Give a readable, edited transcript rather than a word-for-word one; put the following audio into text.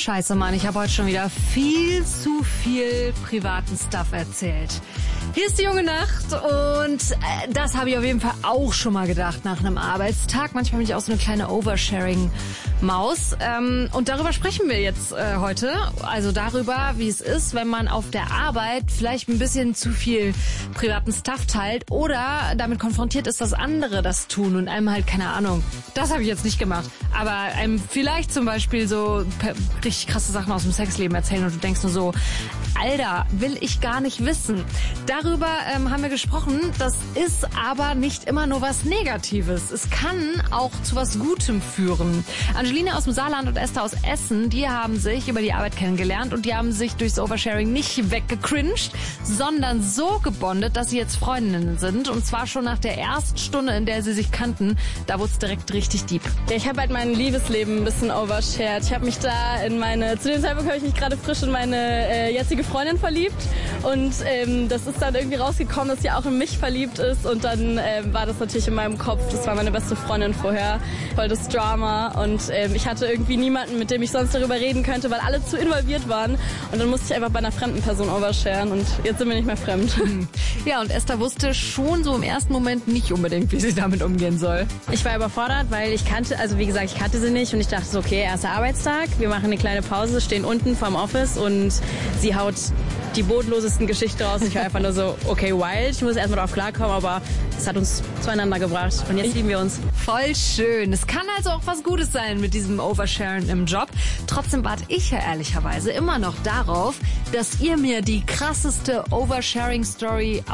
Scheiße, Mann, ich habe heute schon wieder viel zu viel privaten Stuff erzählt. Hier ist die junge Nacht und das habe ich auf jeden Fall auch schon mal gedacht nach einem Arbeitstag. Manchmal bin ich auch so eine kleine Oversharing-Maus. Und darüber sprechen wir jetzt heute. Also darüber, wie es ist, wenn man auf der Arbeit vielleicht ein bisschen zu viel privaten Stuff teilt oder damit konfrontiert ist, dass andere das tun und einem halt, keine Ahnung, das habe ich jetzt nicht gemacht, aber einem vielleicht zum Beispiel so richtig krasse Sachen aus dem Sexleben erzählen und du denkst nur so, Alter, will ich gar nicht wissen. Darüber haben wir gesprochen. Das ist aber nicht immer nur was Negatives. Es kann auch zu was Gutem führen. Angelina aus dem Saarland und Esther aus Essen, die haben sich über die Arbeit kennengelernt und die haben sich durchs Oversharing nicht weggecringed, sondern so gebondet, dass sie jetzt Freundinnen sind. Und zwar schon nach der ersten Stunde, in der sie sich kannten. Da wurde es direkt richtig deep. Ja, ich habe halt mein Liebesleben ein bisschen overshared. Ich habe mich da zu dem Zeitpunkt habe ich mich gerade frisch in meine jetzige Freundin verliebt und das ist dann irgendwie rausgekommen, dass sie auch in mich verliebt ist und dann war das natürlich in meinem Kopf, das war meine beste Freundin vorher, voll das Drama und ich hatte irgendwie niemanden, mit dem ich sonst darüber reden könnte, weil alle zu involviert waren und dann musste ich einfach bei einer fremden Person oversharen und jetzt sind wir nicht mehr fremd. Ja, und Esther wusste schon so im ersten Moment nicht unbedingt, wie sie damit umgehen soll. Ich war überfordert, weil ich kannte sie nicht und ich dachte so, okay, erster Arbeitstag, wir machen eine kleine Pause, stehen unten vorm Office und sie haut die bodenlosesten Geschichten raus. Ich war einfach nur so, okay, wild, ich muss erstmal drauf klarkommen, aber es hat uns zueinander gebracht und jetzt lieben wir uns. Voll schön. Es kann also auch was Gutes sein mit diesem Oversharen im Job. Trotzdem warte ich ja ehrlicherweise immer noch darauf, dass ihr mir die krasseste Oversharing-Story